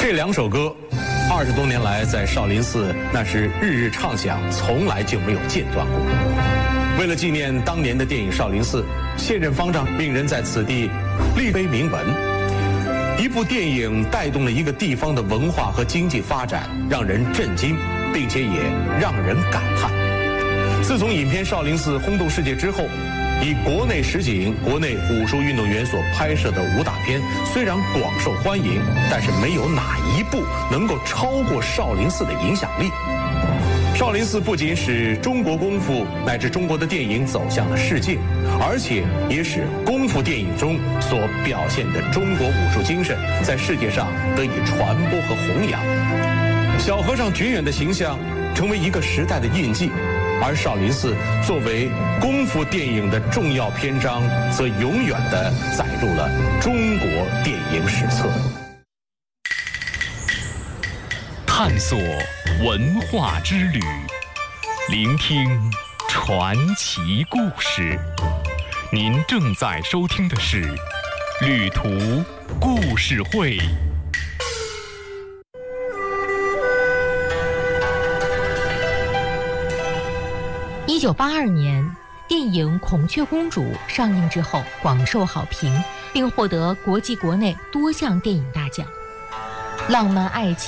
这2首歌20多年来在少林寺那是日日唱响，从来就没有间断过。为了纪念当年的电影《少林寺》，现任方丈命人在此地立碑铭文。一部电影带动了一个地方的文化和经济发展，让人震惊，并且也让人感叹。自从影片《少林寺》轰动世界之后，以国内实景、国内武术运动员所拍摄的武打片虽然广受欢迎，但是没有哪一部能够超过少林寺的影响力。少林寺不仅使中国功夫乃至中国的电影走向了世界，而且也使功夫电影中所表现的中国武术精神在世界上得以传播和弘扬。小和尚绝远的形象成为一个时代的印记，而少林寺作为功夫电影的重要篇章，则永远地载入了中国电影史册。 探索文化之旅，聆听传奇故事。您正在收听的是《旅途故事会》。 1982年，电影《孔雀公主》上映之后广受好评，并获得国际国内多项电影大奖。浪漫爱情